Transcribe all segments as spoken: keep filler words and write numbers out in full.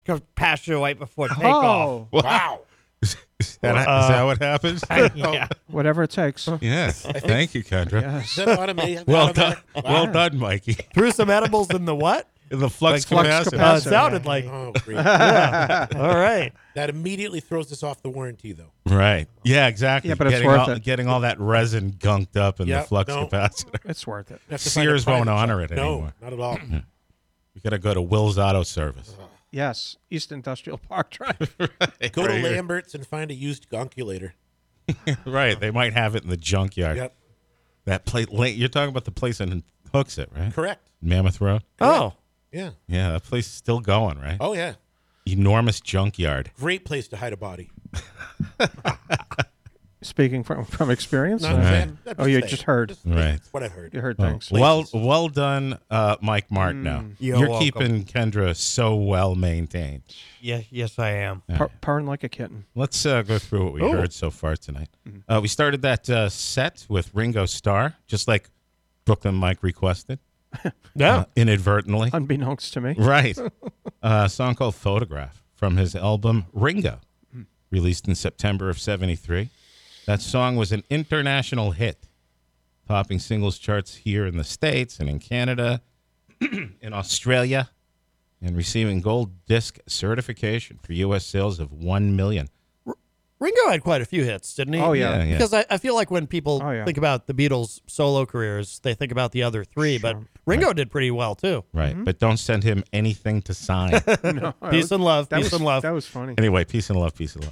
Goes past you right before takeoff. Oh, Wow. Is that, Uh, is that what happens? yeah. whatever it takes. Yes. Thank you, Kendra. Yes. Is that automatic? Well done. automatic? Wow. Well done, Mikey. Threw some edibles in the what? In the flux flux capacitor. Uh, capacitor. it sounded like. Oh, great. All right. That immediately throws us off the warranty, though. Right. Yeah, exactly. Yeah, but it's getting worth all, it. Getting all that resin gunked up in Yep, the flux no. capacitor. It's worth it. We have to find a Sears won't private honor shop. it no, anymore. not at all. We got to go to Will's Auto Service. Yes, East Industrial Park Drive. Go Right to here. Lambert's and find a used gunkulator. Right. They might have it in the junkyard. Yep. That place. You're talking about the place in Hooksett, right? Correct. Mammoth Road. Oh. Yeah. Yeah, that place is still going, right? Oh, yeah. Enormous junkyard. Great place to hide a body. Speaking from from experience. Not uh, Right. saying- I'm Oh, you saying. just heard. Right. What I've heard. You heard Well, things. well, well done, uh, Mike Martineau. You're You're welcome. keeping Kendra so well maintained. Yes, yes, I am. Pur- purring like a kitten. Let's uh, go through what we Oh. heard so far tonight. Uh, we started that uh, set with Ringo Starr, just like Brooklyn Mike requested, Yeah. uh, inadvertently. Unbeknownst to me. Right. Uh, a song called Photograph from his album Ringo, released in September of seventy-three. That song was an international hit, topping singles charts here in the States and in Canada, in Australia, and receiving gold disc certification for U S sales of one million. Ringo had quite a few hits, didn't he? Oh, yeah. Yeah, yeah. Because I, I feel like when people Oh, yeah. think about the Beatles' solo careers, they think about the other three, but Ringo did pretty well, too. Right, but don't send him anything to sign. No, Peace and love, that peace was, and love. That was funny. Anyway, peace and love, peace and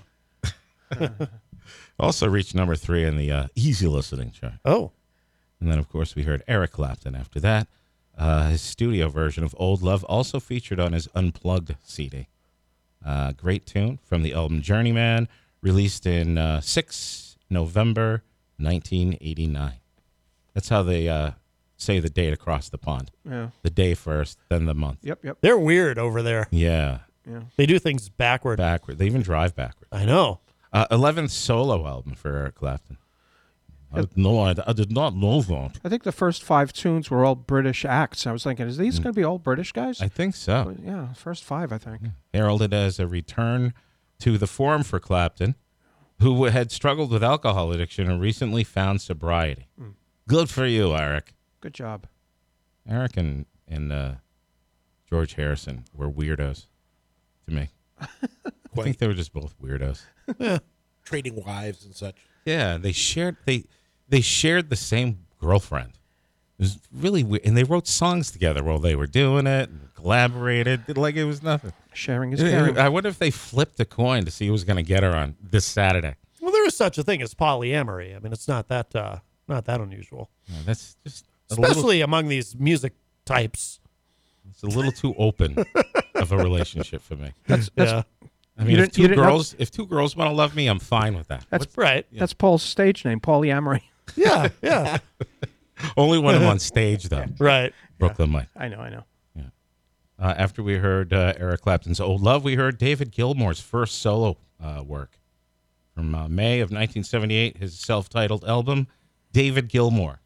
love. Also reached number three in the uh, easy listening chart. Oh. And then, of course, we heard Eric Clapton after that. Uh, his studio version of Old Love also featured on his Unplugged C D. Uh, great tune from the album Journeyman, released in uh, six November nineteen eighty-nine. That's how they uh, say the date across the pond. Yeah. The day first, then the month. Yep. Yep. They're weird over there. Yeah, Yeah. They do things backward. backward. They even drive backward. I know. Uh, eleventh solo album for Eric Clapton. I, no, I, I did not know that. I think the first five tunes were all British acts. I was thinking, is these going to be all British guys? I think so. yeah, first five, I think. Heralded as a return to the form for Clapton, who had struggled with alcohol addiction and recently found sobriety. Good for you, Eric. Good job. Eric and, and uh, George Harrison were weirdos to me. I think they were just both weirdos. Trading wives and such. Yeah, they shared they they shared the same girlfriend. It was really weird, and they wrote songs together while they were doing it, and collaborated like it was nothing. Sharing is caring. I wonder if they flipped a coin to see who was going to get her on this Saturday. Well, there is such a thing as polyamory. I mean, it's not that uh, not that unusual, Yeah, that's just a little, especially among these music types. it's a little too open of a relationship for me. That's, that's, Yeah, I mean, You if didn't- you two didn't know- girls if two girls want to love me, I'm fine with that. that's, right. that's Paul's stage name, polyamory. Yeah, yeah, Only when I'm on stage, though. right. Brooklyn Mike. I know, I know. Uh, after we heard uh, Eric Clapton's Old Love, we heard David Gilmour's first solo uh, work from uh, May of nineteen seventy-eight, his self-titled album, David Gilmour.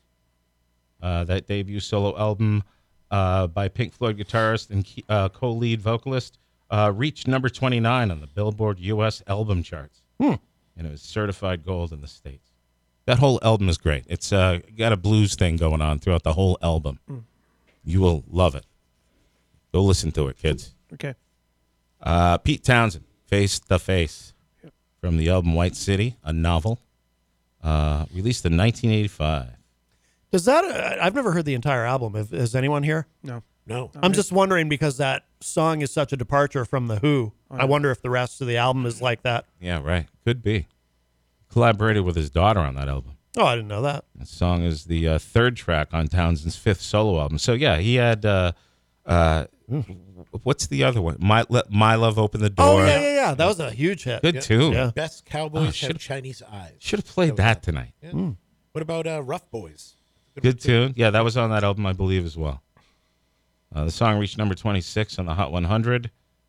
Uh, that debut solo album uh, by Pink Floyd guitarist and key, uh, co-lead vocalist uh, reached number twenty-nine on the Billboard U S album charts. Hmm. And it was certified gold in the States. That whole album is great. It's uh, got a blues thing going on throughout the whole album. You will love it. Go listen to it, kids. Okay. Uh, Pete Townsend, Face the Face, from the album White City, a novel, uh, released in nineteen eighty-five. Does that? Uh, I've never heard the entire album. Is, is anyone here? No. No. I'm just wondering because that song is such a departure from the Who. I wonder if the rest of the album is like that. Yeah, right. Could be. Collaborated with his daughter on that album. Oh, I didn't know that. The song is the uh, third track on Townsend's fifth solo album. So, yeah, he had, uh, uh, what's the other one? My, Let My Love Open the Door. Oh yeah, yeah, yeah. That was a huge hit. Good tune. Yeah. Best Oh, cowboys should've- have Chinese eyes. Should have played that tonight. Yeah. What about uh, Rough Boys? Good tune. Yeah, that was on that album, I believe, as well. Uh, the song reached number twenty-six on the Hot one hundred.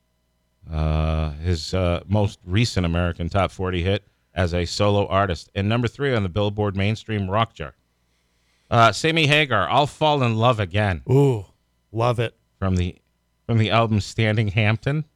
Uh, his uh, most recent American Top forty hit as a solo artist. And number three on the Billboard Mainstream Rock Chart. Uh, Sammy Hagar, I'll Fall in Love Again. Ooh, love it. From the from the album Standing Hampton,